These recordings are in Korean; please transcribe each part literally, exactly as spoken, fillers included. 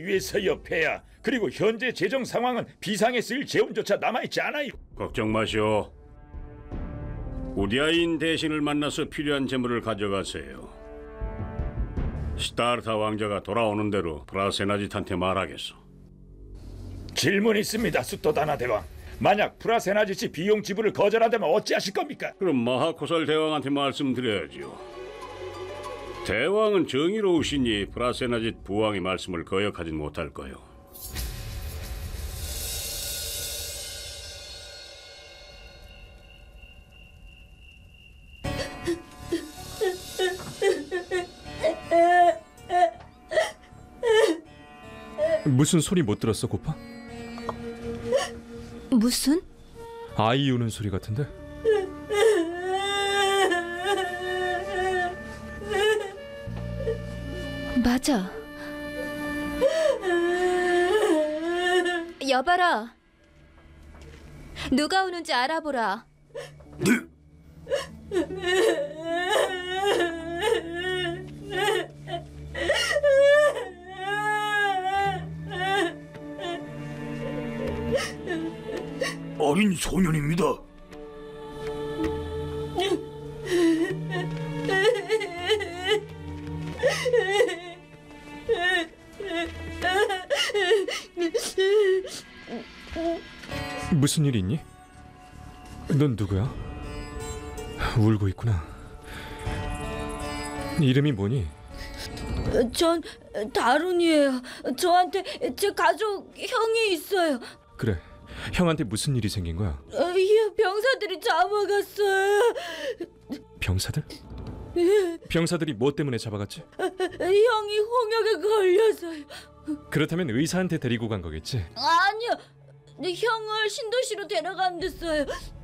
위해서여 폐하. 그리고 현재 재정 상황은 비상에 쓰일 재원조차 남아있지 않아요. 걱정 마시오. 우디아인 대신을 만나서 필요한 재물을 가져가세요. 시타르타 왕자가 돌아오는 대로 프라세나짓한테 말하겠소. 질문 있습니다, 수토다나 대왕. 만약 프라세나짓이 비용 지불을 거절한다면 어찌하실 겁니까? 그럼 마하코살 대왕한테 말씀드려야지요. 대왕은 정의로우시니 프라세나짓 부왕의 말씀을 거역하진 못할 거요. 무슨 소리 못 들었어, 고파? 무슨? 아이 우는 소리 같은데? 맞아. 여봐라. 누가 우는지 알아보라. 어린 소년입니다. 무슨 일 있니? 넌 누구야? 울고 있구나. 이름이 뭐니? 전 다룬이에요. 저한테 제 가족 형이 있어요. 그래, 형한테 무슨 일이 생긴 거야? 이 병사들이 잡아갔어요. 병사들? 병사들이 뭐 때문에 잡아갔지? 형이 홍역에 걸려서요. 그렇다면 의사한테 데리고 간 거겠지? 아니요, 형을 신도시로 데려가면 됐어요.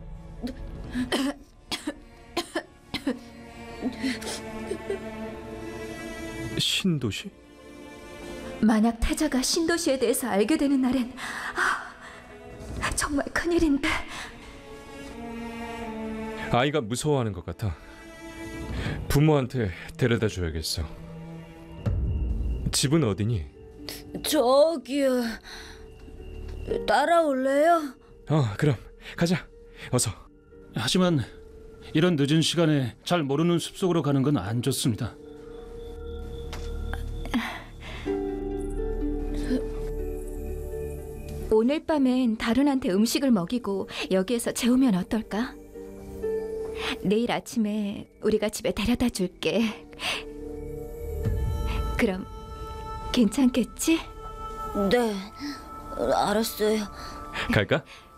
신도시? 만약 태자가 신도시에 대해서 알게 되는 날엔 아, 정말 큰일인데. 아이가 무서워하는 것 같아. 부모한테 데려다 줘야겠어. 집은 어디니? 저기요. 따라올래요? 어, 그럼 가자. 어서. 하지만 이런 늦은 시간에 잘 모르는 숲속으로 가는 건 안 좋습니다. 오늘 밤엔 다룬한테 음식을 먹이고 여기에서 재우면 어떨까? 내일 아침에 우리가 집에 데려다 줄게. 그럼 괜찮겠지? 네, 알았어요. 갈까?